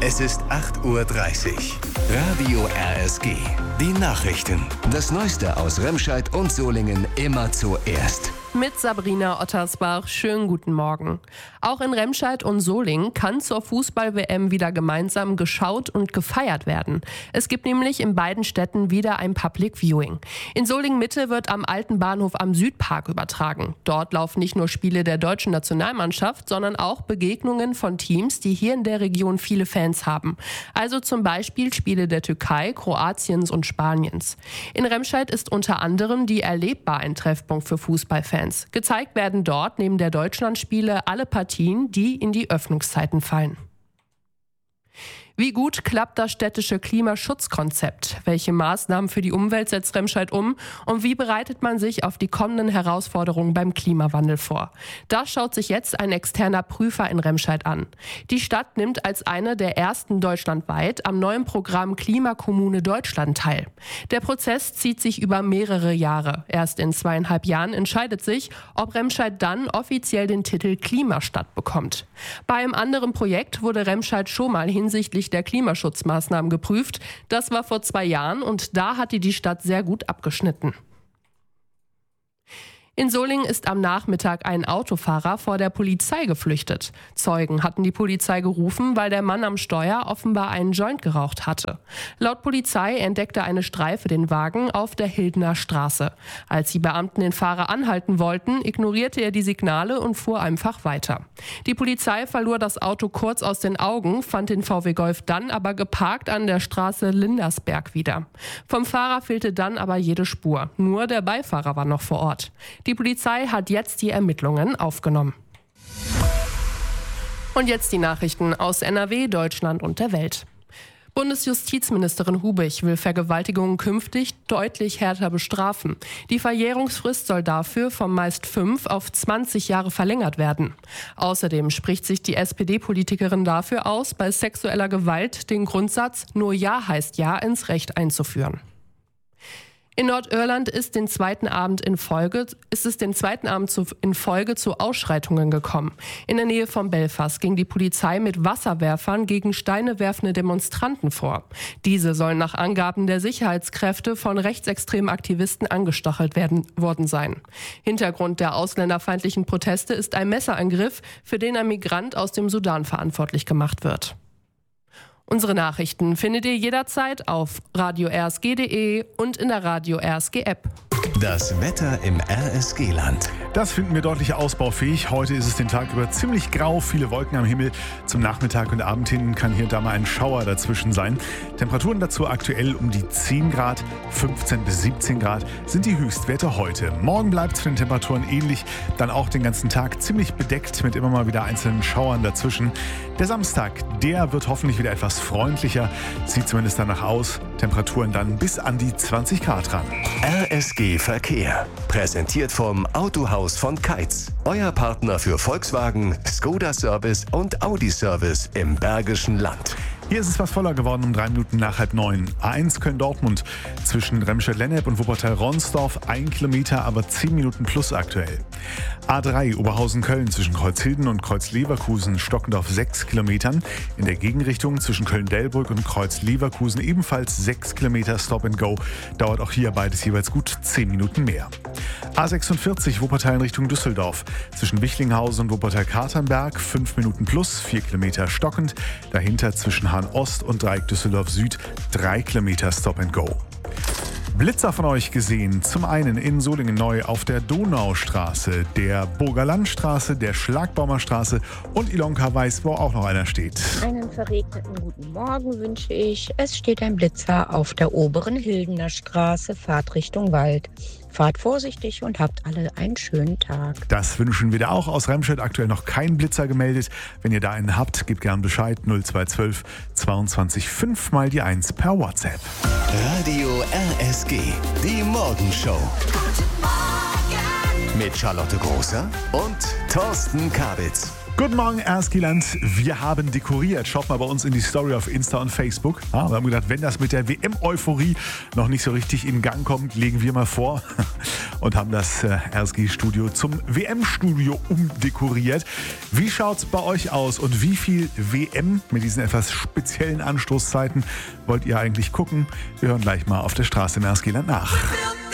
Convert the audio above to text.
Es ist 8:30 Uhr. Radio RSG. Die Nachrichten. Das Neueste aus Remscheid und Solingen immer zuerst. Mit Sabrina Ottersbach. Schönen guten Morgen. Auch in Remscheid und Solingen kann zur Fußball-WM wieder gemeinsam geschaut und gefeiert werden. Es gibt nämlich in beiden Städten wieder ein Public Viewing. In Solingen-Mitte wird am alten Bahnhof am Südpark übertragen. Dort laufen nicht nur Spiele der deutschen Nationalmannschaft, sondern auch Begegnungen von Teams, die hier in der Region viele Fans haben. Also zum Beispiel Spiele der Türkei, Kroatiens und Spaniens. In Remscheid ist unter anderem die Erlebbar ein Treffpunkt für Fußballfans. Gezeigt werden dort neben der Deutschlandspiele alle Partien, die in die Öffnungszeiten fallen. Wie gut klappt das städtische Klimaschutzkonzept? Welche Maßnahmen für die Umwelt setzt Remscheid um? Und wie bereitet man sich auf die kommenden Herausforderungen beim Klimawandel vor? Das schaut sich jetzt ein externer Prüfer in Remscheid an. Die Stadt nimmt als eine der ersten deutschlandweit am neuen Programm Klimakommune Deutschland teil. Der Prozess zieht sich über mehrere Jahre. Erst in 2,5 Jahren entscheidet sich, ob Remscheid dann offiziell den Titel Klimastadt bekommt. Bei einem anderen Projekt wurde Remscheid schon mal hinsichtlich der Klimaschutzmaßnahmen geprüft. Das war vor 2 Jahren und da hatte die Stadt sehr gut abgeschnitten. In Solingen ist am Nachmittag ein Autofahrer vor der Polizei geflüchtet. Zeugen hatten die Polizei gerufen, weil der Mann am Steuer offenbar einen Joint geraucht hatte. Laut Polizei entdeckte eine Streife den Wagen auf der Hildener Straße. Als die Beamten den Fahrer anhalten wollten, ignorierte er die Signale und fuhr einfach weiter. Die Polizei verlor das Auto kurz aus den Augen, fand den VW Golf dann aber geparkt an der Straße Lindersberg wieder. Vom Fahrer fehlte dann aber jede Spur. Nur der Beifahrer war noch vor Ort. Die Polizei hat jetzt die Ermittlungen aufgenommen. Und jetzt die Nachrichten aus NRW, Deutschland und der Welt. Bundesjustizministerin Hubich will Vergewaltigungen künftig deutlich härter bestrafen. Die Verjährungsfrist soll dafür von meist 5 auf 20 Jahre verlängert werden. Außerdem spricht sich die SPD-Politikerin dafür aus, bei sexueller Gewalt den Grundsatz "Nur Ja heißt Ja" ins Recht einzuführen. In Nordirland ist es den zweiten Abend in Folge zu Ausschreitungen gekommen. In der Nähe von Belfast ging die Polizei mit Wasserwerfern gegen Steine werfende Demonstranten vor. Diese sollen nach Angaben der Sicherheitskräfte von rechtsextremen Aktivisten angestachelt worden sein. Hintergrund der ausländerfeindlichen Proteste ist ein Messerangriff, für den ein Migrant aus dem Sudan verantwortlich gemacht wird. Unsere Nachrichten findet ihr jederzeit auf radio-rsg.de und in der Radio RSG App. Das Wetter im RSG-Land. Das finden wir deutlich ausbaufähig. Heute ist es den Tag über ziemlich grau, viele Wolken am Himmel. Zum Nachmittag und Abend hin kann hier und da mal ein Schauer dazwischen sein. Temperaturen dazu aktuell um die 10 Grad, 15 bis 17 Grad sind die Höchstwerte heute. Morgen bleibt es von den Temperaturen ähnlich, dann auch den ganzen Tag ziemlich bedeckt mit immer mal wieder einzelnen Schauern dazwischen. Der Samstag, der wird hoffentlich wieder etwas freundlicher, sieht zumindest danach aus. Temperaturen dann bis an die 20 Grad ran. RSG Verkehr. Präsentiert vom Autohaus von Keitz. Euer Partner für Volkswagen, Skoda Service und Audi Service im Bergischen Land. Hier ist es was voller geworden um 3 Minuten nach 8:30. A1 Köln-Dortmund zwischen Remscheid-Lennep und Wuppertal-Ronsdorf 1 Kilometer, aber 10 Minuten plus aktuell. A3 Oberhausen-Köln zwischen Kreuzhilden und Kreuz-Leverkusen stockend auf 6 Kilometern. In der Gegenrichtung zwischen Köln-Delbrück und Kreuz-Leverkusen ebenfalls 6 Kilometer Stop and Go. Dauert auch hier beides jeweils gut 10 Minuten mehr. A46 Wuppertal in Richtung Düsseldorf zwischen Wichlinghausen und Wuppertal-Katernberg 5 Minuten plus, 4 Kilometer stockend. Dahinter zwischen Hahn-Ost und Dreieck Düsseldorf-Süd 3 Kilometer Stop and Go. Blitzer von euch gesehen. Zum einen in Solingen neu auf der Donaustraße, der Burger Landstraße, der Schlagbaumer Straße und Ilonka weiß, wo auch noch einer steht. Einen verregneten guten Morgen wünsche ich. Es steht ein Blitzer auf der oberen Hildener Straße, Fahrt Richtung Wald. Fahrt vorsichtig und habt alle einen schönen Tag. Das wünschen wir dir auch. Aus Remscheid aktuell noch kein Blitzer gemeldet. Wenn ihr da einen habt, gebt gern Bescheid. 0212 22 5 mal die 1 per WhatsApp. Radio RSG, die Morgenshow. Guten Morgen. Mit Charlotte Großer und Thorsten Kabitz. Guten Morgen, Erskiland. Wir haben dekoriert. Schaut mal bei uns in die Story auf Insta und Facebook. Wir haben gedacht, wenn das mit der WM-Euphorie noch nicht so richtig in Gang kommt, legen wir mal vor und haben das Erski-Studio zum WM-Studio umdekoriert. Wie schaut's bei euch aus und wie viel WM mit diesen etwas speziellen Anstoßzeiten wollt ihr eigentlich gucken? Wir hören gleich mal auf der Straße in Erskiland nach.